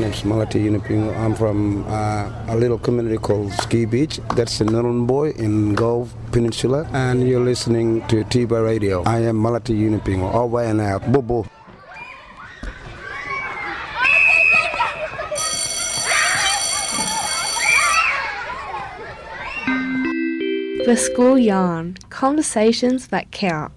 name's Malati Yunupingu. I'm from a little community called Ski Beach. That's in Nhulunbuy in Gulf Peninsula. And you're listening to Tiba Radio. I am Malati Yunupingu. Over and out. Bobo. The School Yarn. Conversations that count.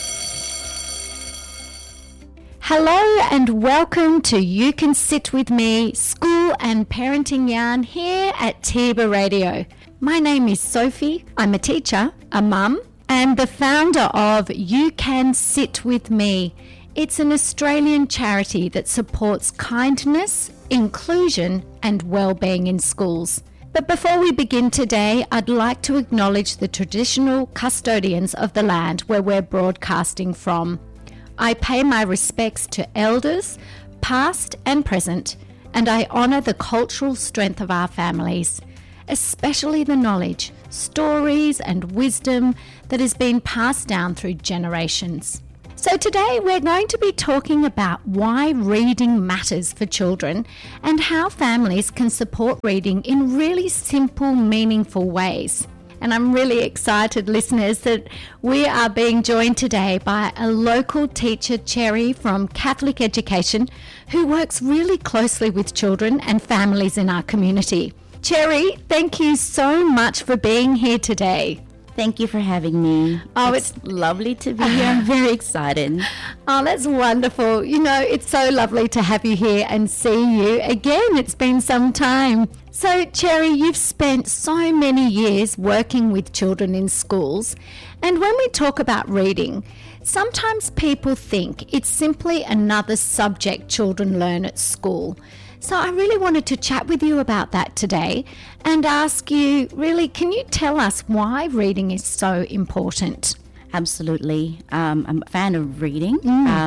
Hello and welcome to You Can Sit With Me, School and Parenting Yarn here at Tiba Radio. My name is Sophie. I'm a teacher, a mum, and the founder of You Can Sit With Me. It's an Australian charity that supports kindness, inclusion and well-being in schools. But before we begin today, I'd like to acknowledge the traditional custodians of the land where we're broadcasting from. I pay my respects to elders, past and present, and I honour the cultural strength of our families, especially the knowledge, stories and wisdom that has been passed down through generations. So today we're going to be talking about why reading matters for children and how families can support reading in really simple, meaningful ways. And I'm really excited, listeners, that we are being joined today by a local teacher, Cherry, from Catholic Education, who works really closely with children and families in our community. Cherry, thank you so much for being here today. Thank you for having me. Oh, it's lovely to be here. I'm very excited. Oh, that's wonderful. You know, it's so lovely to have you here and see you again. It's been some time. So, Cherry, you've spent so many years working with children in schools. And when we talk about reading, sometimes people think it's simply another subject children learn at school. So I really wanted to chat with you about that today and ask you, really, can you tell us why reading is so important? Absolutely. I'm a fan of reading.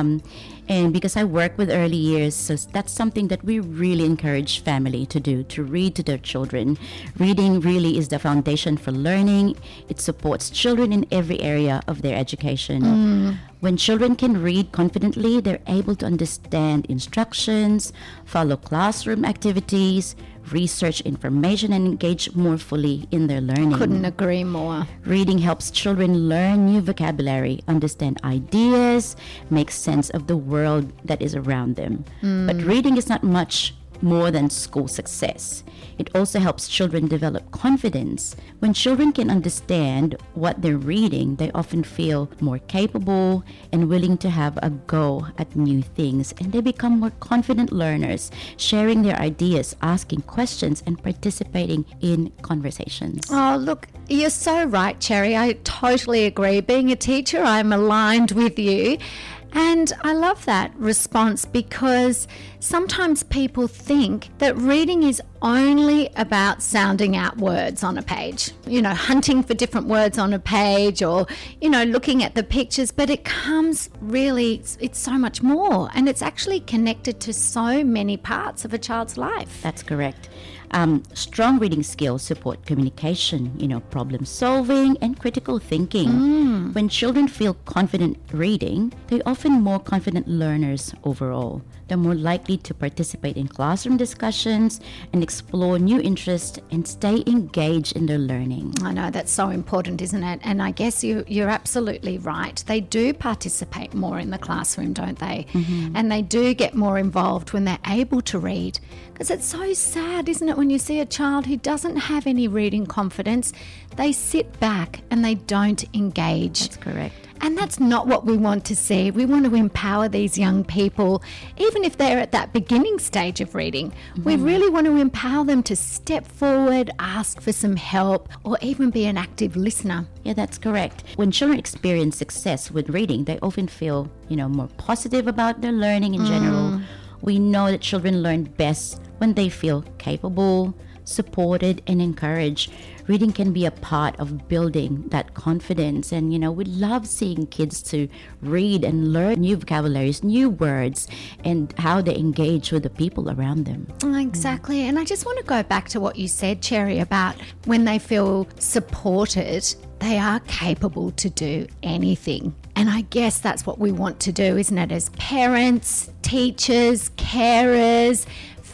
And because I work with early years, so that's something that we really encourage family to do, to read to their children. Reading really is the foundation for learning. It supports children in every area of their education. When children can read confidently, they're able to understand instructions, follow classroom activities, research information, and engage more fully in their learning. Couldn't agree more. Reading helps children learn new vocabulary, understand ideas, make sense of the world that is around them. But reading is not much more than school success. It also helps children develop confidence. When children can understand what they're reading, they often feel more capable and willing to have a go at new things, and they become more confident learners, sharing their ideas, asking questions, and participating in conversations. Oh, look, you're so right, Cherry. I totally agree. Being a teacher, I'm aligned with you. And I love that response because sometimes people think that reading is only about sounding out words on a page, you know, hunting for different words on a page or, you know, looking at the pictures, but it comes really, it's so much more, and it's actually connected to so many parts of a child's life. That's correct. Strong reading skills support communication, problem solving and critical thinking. When children feel confident reading, they're often more confident learners overall. They're more likely to participate in classroom discussions and explore new interests and stay engaged in their learning. I know, that's so important, isn't it? And I guess you're absolutely right. They do participate more in the classroom, don't they? And they do get more involved when they're able to read. Because it's so sad, isn't it, when you see a child who doesn't have any reading confidence, they sit back and they don't engage. That's correct. And that's not what we want to see. We want to empower these young people, even if they're at that beginning stage of reading. We really want to empower them to step forward, ask for some help, or even be an active listener. Yeah, that's correct. When children experience success with reading, they often feel, more positive about their learning in general. We know that children learn best when they feel capable, supported, and encouraged. Reading can be a part of building that confidence, and we love seeing kids to read and learn new vocabularies, new words, and how they engage with the people around them. Exactly. And I just want to go back to what you said, Cherry, about when they feel supported, they are capable to do anything. And I guess that's what we want to do, isn't it? As parents, teachers, carers,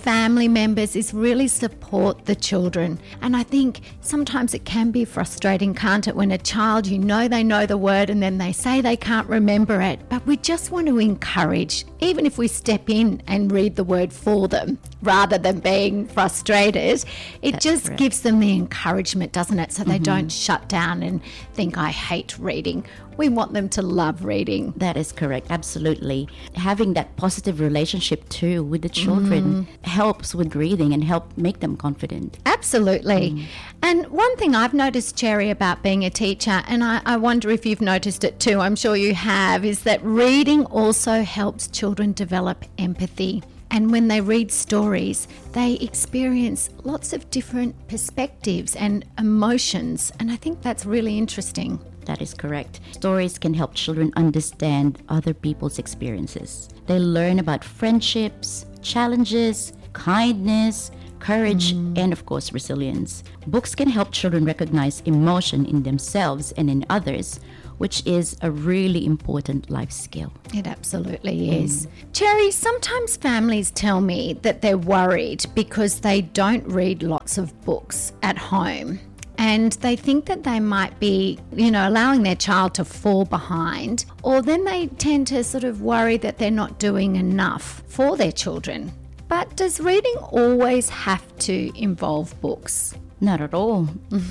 family members is really support the children. And I think sometimes it can be frustrating, can't it, when a child, you know they know the word and then they say they can't remember it. But we just want to encourage, even if we step in and read the word for them rather than being frustrated, it That's just correct. gives them the encouragement, doesn't it? So they don't shut down and think, I hate reading. We want them to love reading. That is correct, absolutely. Having that positive relationship too with the children helps with reading and help make them confident. Absolutely. And one thing I've noticed, Cherry, about being a teacher, and I wonder if you've noticed it too, I'm sure you have, is that reading also helps children develop empathy. And when they read stories, they experience lots of different perspectives and emotions. And I think that's really interesting. That is correct. Stories can help children understand other people's experiences. They learn about friendships, challenges, kindness, courage, and of course, resilience. Books can help children recognize emotion in themselves and in others, which is a really important life skill. It absolutely is. Cherry, sometimes families tell me that they're worried because they don't read lots of books at home. And they think that they might be, allowing their child to fall behind. Or then they tend to sort of worry that they're not doing enough for their children. But does reading always have to involve books? Not at all.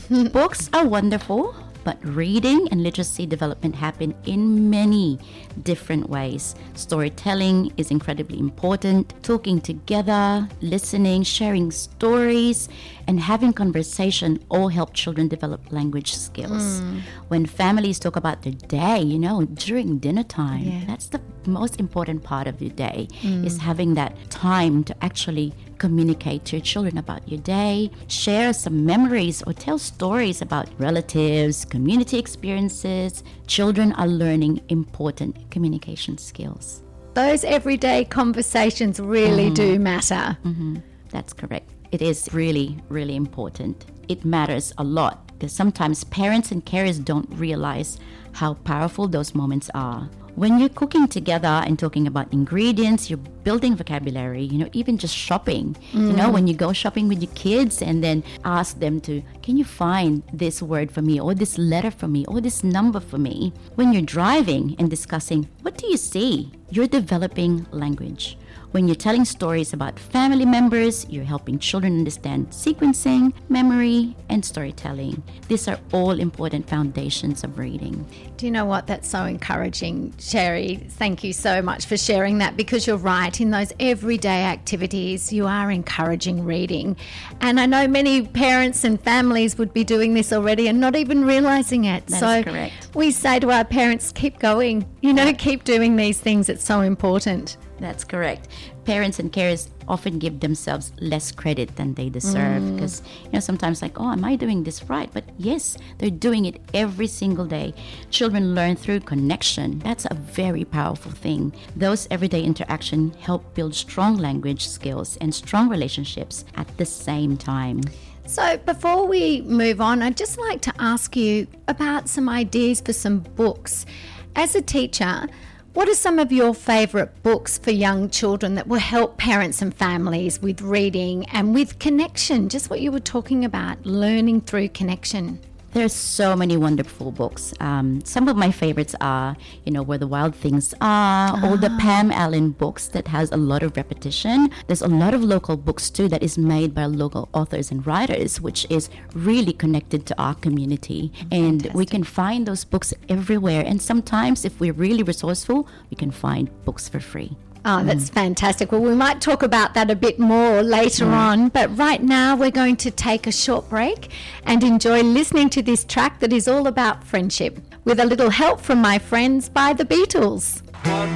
Books are wonderful, but reading and literacy development happen in many different ways. Storytelling is incredibly important. Talking together, listening, sharing stories, and having conversation all help children develop language skills. When families talk about their day, during dinner time, that's the most important part of your day, is having that time to actually communicate to your children about your day, share some memories or tell stories about relatives, community experiences. Children are learning important communication skills. Those everyday conversations really do matter. That's correct. It is really, really important. It matters a lot because sometimes parents and carers don't realize how powerful those moments are. When you're cooking together and talking about ingredients, you're building vocabulary, even just shopping. When you go shopping with your kids and then ask them can you find this word for me or this letter for me or this number for me? When you're driving and discussing, what do you see? You're developing language. When you're telling stories about family members, you're helping children understand sequencing, memory, and storytelling. These are all important foundations of reading. Do you know what? That's so encouraging, Cherry. Thank you so much for sharing that, because you're right. In those everyday activities, you are encouraging reading. And I know many parents and families would be doing this already and not even realising it. That is correct. We say to our parents, keep going, keep doing these things. It's so important. That's correct. Parents and carers often give themselves less credit than they deserve because, sometimes am I doing this right? But yes, they're doing it every single day. Children learn through connection. That's a very powerful thing. Those everyday interactions help build strong language skills and strong relationships at the same time. So before we move on, I'd just like to ask you about some ideas for some books. As a teacher, what are some of your favourite books for young children that will help parents and families with reading and with connection? Just what you were talking about, learning through connection. There's so many wonderful books. Some of my favorites are, Where the Wild Things Are, or the Pam Allen books that has a lot of repetition. There's a lot of local books too that is made by local authors and writers, which is really connected to our community. And we can find those books everywhere. And sometimes if we're really resourceful, we can find books for free. Oh, that's fantastic. Well, we might talk about that a bit more later on, but right now we're going to take a short break and enjoy listening to this track that is all about friendship, with a little help from my friends by the Beatles. What